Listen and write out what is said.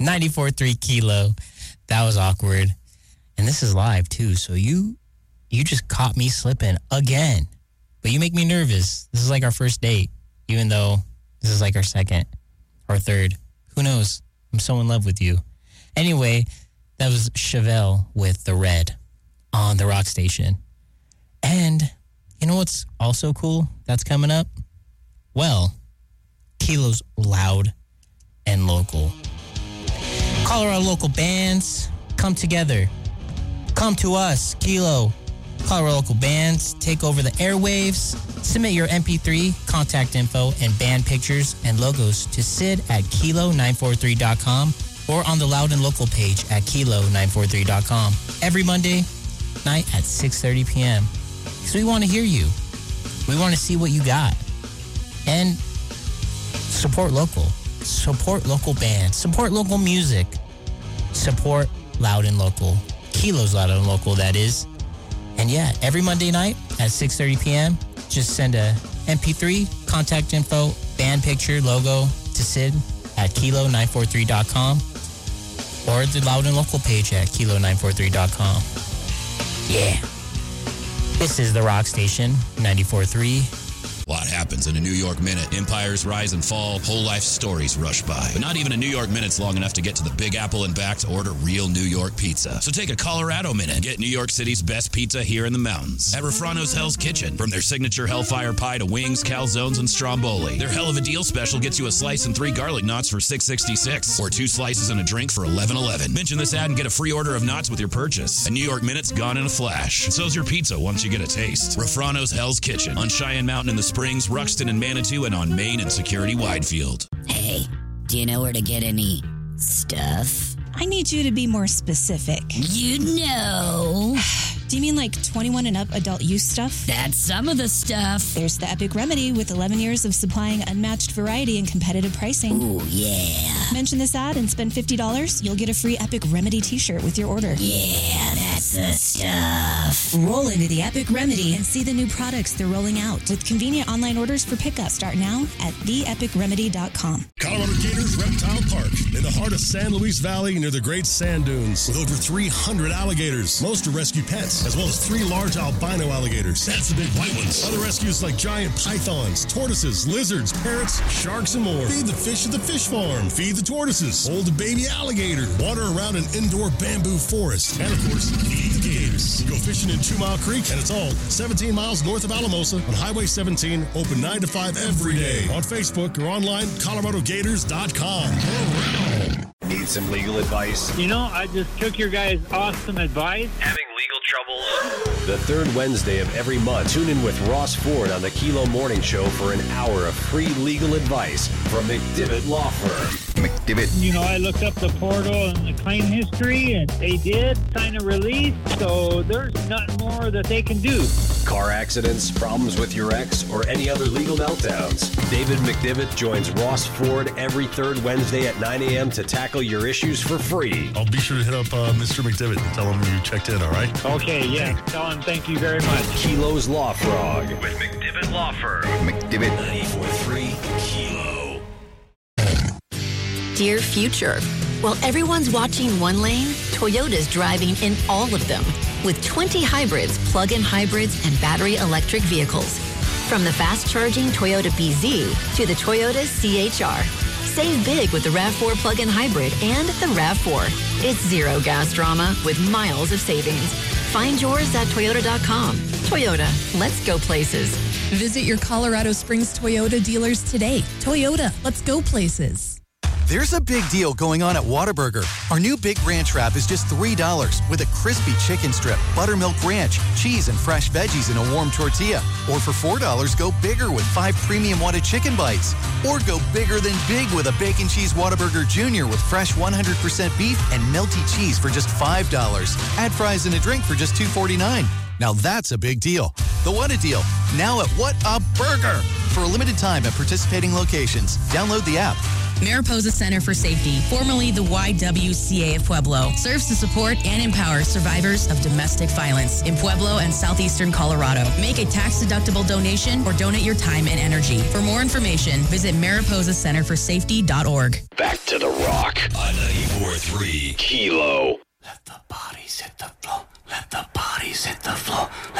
94.3 Kilo. That was awkward. And this is live, too. So you just caught me slipping again. But you make me nervous. This is like our first date, even though this is like our second or third. Who knows? I'm so in love with you. Anyway, that was Chevelle with The Red on the Rock Station. And you know what's also cool that's coming up? Well, Kilo's Loud and Local. Colorado local bands, come together. Come to us, Kilo. Colorado local bands, take over the airwaves. Submit your MP3, contact info, and band pictures and logos to Sid at kilo943.com or on the Loud and Local page at kilo943.com every Monday night at 6:30 p.m. Because we want to hear you. We want to see what you got. And support local. Support local bands. Support local music. Support Loud and Local. Kilo's Loud and Local, that is. And yeah, every Monday night at 6:30 p.m., just send a MP3, contact info, band picture, logo to Sid at kilo943.com or the Loud and Local page at kilo943.com. Yeah. This is the Rock Station, 94.3. A lot happens in a New York minute. Empires rise and fall. Whole life stories rush by. But not even a New York minute's long enough to get to the Big Apple and back to order real New York pizza. So take a Colorado minute and get New York City's best pizza here in the mountains. At Refrano's Hell's Kitchen. From their signature Hellfire Pie to wings, calzones, and stromboli. Their Hell of a Deal special gets you a slice and 3 garlic knots for $6.66. Or 2 slices and a drink for $11.11. Mention this ad and get a free order of knots with your purchase. A New York minute's gone in a flash. And so's your pizza once you get a taste. Refrano's Hell's Kitchen. On Cheyenne Mountain in the Springs, Ruxton and Manitou, and on Main and Security Widefield. Hey, do you know where to get any stuff? I need you to be more specific. You know. Do you mean like 21 and up adult use stuff? That's some of the stuff. There's the Epic Remedy with 11 years of supplying unmatched variety and competitive pricing. Ooh, yeah. Mention this ad and spend $50. You'll get a free Epic Remedy t-shirt with your order. Yeah, that's the stuff. Roll into the Epic Remedy and see the new products they're rolling out with convenient online orders for pickup. Start now at theepicremedy.com. Colorado Gators Reptile Park in the heart of San Luis Valley near the Great Sand Dunes with over 300 alligators. Most are rescue pets, as well as 3 large albino alligators. That's the big white ones. Other rescues like giant pythons, tortoises, lizards, parrots, sharks, and more. Feed the fish at the fish farm. Feed the tortoises. Hold a baby alligator. Water around an indoor bamboo forest. And, of course, feed the gators. Go fishing in 2 Mile Creek, and it's all 17 miles north of Alamosa on Highway 17, open 9 to 5 every day. On Facebook or online, coloradogators.com. Need some legal advice? You know, I just took your guys' awesome advice. Having legal troubles? The third Wednesday of every month, tune in with Ross Ford on the Kilo Morning Show for an hour of free legal advice from McDivitt Law Firm. McDivitt. You know, I looked up the portal and the claim history, and they did sign a release, so there's nothing more that they can do. Car accidents, problems with your ex, or any other legal meltdowns. David McDivitt joins Ross Ford every third Wednesday at 9 a.m. to tackle your issues for free. I'll be sure to hit up Mr. McDivitt and tell him you checked in, all right? Okay, yeah. Tell him thank you very much. Kilo's Law Frog with McDivitt Law Firm. McDivitt 94.3 Kilo. Dear future, while everyone's watching one lane, Toyota's driving in all of them with 20 hybrids, plug-in hybrids, and battery electric vehicles. From the fast-charging Toyota BZ to the Toyota CHR. Save big with the RAV4 plug-in hybrid and the RAV4. It's zero gas drama with miles of savings. Find yours at Toyota.com. Toyota, let's go places. Visit your Colorado Springs Toyota dealers today. Toyota, let's go places. There's a big deal going on at Whataburger. Our new Big Ranch wrap is just $3 with a crispy chicken strip, buttermilk ranch, cheese, and fresh veggies in a warm tortilla. Or for $4, go bigger with 5 premium Whata chicken bites. Or go bigger than big with a Bacon Cheese Whataburger Jr. with fresh 100% beef and melty cheese for just $5. Add fries and a drink for just $2.49. Now that's a big deal. The What a Deal, now at What a Burger. For a limited time at participating locations. Download the app. Mariposa Center for Safety, formerly the YWCA of Pueblo, serves to support and empower survivors of domestic violence in Pueblo and southeastern Colorado. Make a tax-deductible donation or donate your time and energy. For more information, visit mariposacenterforsafety.org. Back to the Rock on 94.3 Kilo. Let the bodies hit the floor. Let the bodies hit the floor.